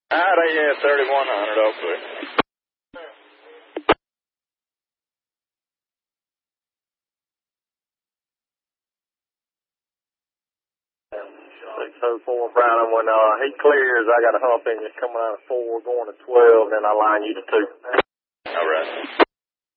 yeah, 3100, hopefully. Four Brown, when he clears, I got a hump engine coming out of 4 going to 12, then I line you to 2. All right.